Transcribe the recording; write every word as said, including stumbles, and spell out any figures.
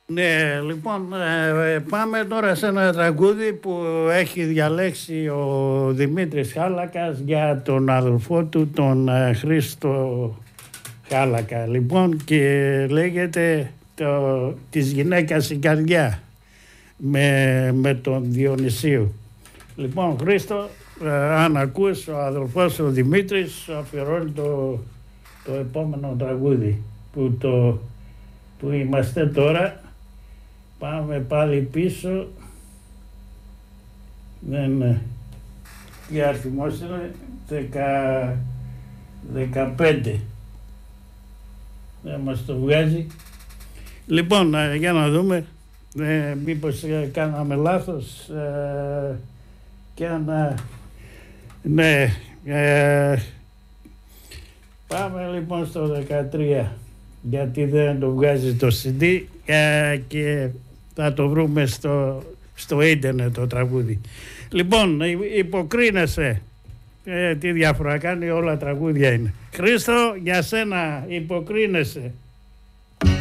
Ναι, λοιπόν, ε, πάμε τώρα σε ένα τραγούδι που έχει διαλέξει ο Δημήτρης Χάλακας για τον αδελφό του, τον ε, Χρήστο Χάλακα. Λοιπόν, και λέγεται το, «Της γυναίκας η καρδιά» με, με τον Διονυσίου. Λοιπόν, Χρήστο, ε, αν ακούς, ο αδελφός ο Δημήτρης αφιερώνει το, το επόμενο τραγούδι που, το, που είμαστε τώρα. Πάμε πάλι πίσω. Δεν... Τι αριθμός είναι? Δεκα... δεκαπέντε. Δεν μας το βγάζει. Λοιπόν, για να δούμε. Ε, μήπως ε, κάναμε λάθος. Ε, και να... Ναι. Ε, πάμε λοιπόν στο δεκατρία. Γιατί δεν το βγάζει το σι ντι ε, και θα το βρούμε στο, στο ίντερνετ το τραγούδι. Λοιπόν, υποκρίνεσαι. Ε, τι διαφορά κάνει, όλα τραγούδια είναι. Χρήστο, για σένα υποκρίνεσαι.